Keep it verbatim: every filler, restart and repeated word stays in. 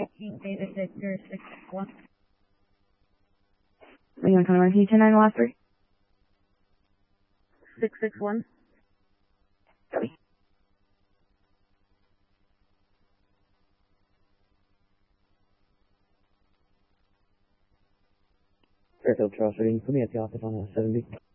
Taking data Victor six one. Are you on twenty-one? Can you turn nine the last three? six six one. Copy. Fairfield Charles, reading. Put me at the office on a seven B.